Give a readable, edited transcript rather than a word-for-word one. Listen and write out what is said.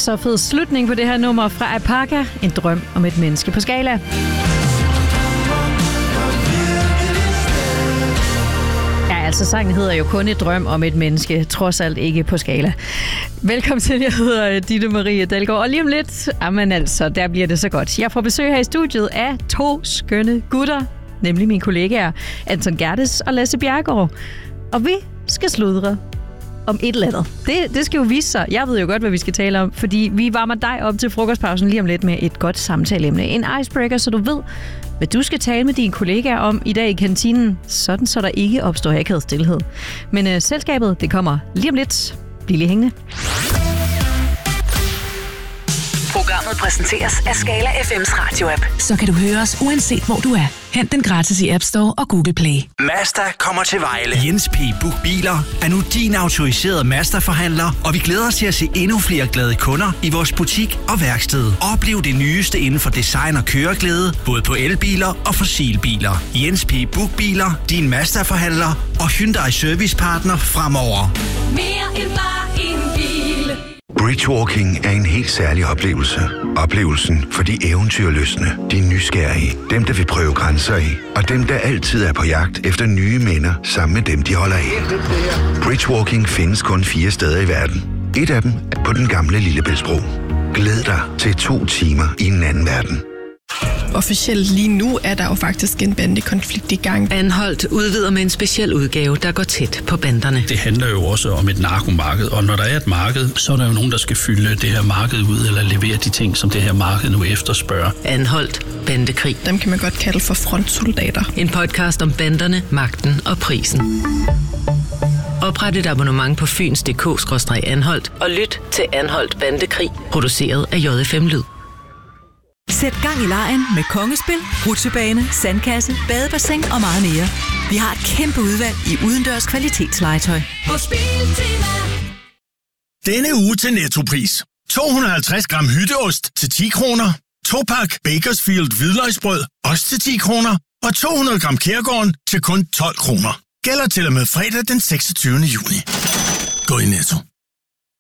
Så fed slutning på det her nummer fra Apaka. En drøm om et menneske på skala. Altså, sangen hedder jo kun et drøm om et menneske, trods alt ikke på skala. Velkommen til, jeg hedder Ditte Marie Dalgaard, og lige om lidt, der bliver det så godt. Jeg får besøg her i studiet af 2 skønne gutter, nemlig mine kollegaer Anton Gerdes og Lasse Bjerregaard. Og vi skal sludre om et eller andet. Det skal jo vise sig. Jeg ved jo godt, hvad vi skal tale om, fordi vi varmer dig op til frokostpausen lige om lidt med et godt samtaleemne. En icebreaker, så du ved, hvad du skal tale med dine kollegaer om i dag i kantinen, sådan så der ikke opstår akavet stilhed. Men selskabet, det kommer lige om lidt. Bliv lige hængende. Programmet præsenteres af Skala FM's radio-app. Så kan du høre os uanset hvor du er. Hent den gratis i App Store og Google Play. Mazda kommer til Vejle. Jens P. Book Biler er nu din autoriserede Mazda-forhandler, og vi glæder os til at se endnu flere glade kunder i vores butik og værksted. Oplev det nyeste inden for design og køreglæde, både på elbiler og fossilbiler. Jens P. Book Biler, din Mazda-forhandler og Hyundai Servicepartner fremover. Mere end bare en bil. Bridgewalking er en helt særlig oplevelse. Oplevelsen for de eventyrlystne, de nysgerrige, dem der vil prøve grænser af, og dem der altid er på jagt efter nye minder sammen med dem, de holder af. Bridgewalking findes kun 4 steder i verden. Et af dem er på den gamle Lillebæltsbro. Glæd dig til 2 timer i en anden verden. Officielt lige nu er der jo faktisk en bandekonflikt i gang. Anholdt udvider med en speciel udgave, der går tæt på banderne. Det handler jo også om et narkomarked, og når der er et marked, så er der jo nogen, der skal fylde det her marked ud, eller levere de ting, som det her marked nu efterspørger. Anholdt bandekrig. Dem kan man godt kalde for frontsoldater. En podcast om banderne, magten og prisen. Opret et abonnement på fyns.dk/anholdt og lyt til Anholdt Bandekrig, produceret af JFM Lyd. Sæt gang i legen med kongespil, rutsjebane, sandkasse, badebassin og meget mere. Vi har et kæmpe udvalg i udendørs kvalitetslegetøj. På Spiltema. Denne uge til Nettopris. 250 gram hytteost til 10 kroner. 2-pak Bakersfield hvidløgsbrød, også til 10 kroner. Og 200 gram Kærgården til kun 12 kroner. Gælder til og med fredag den 26. juni. Gå i Netto.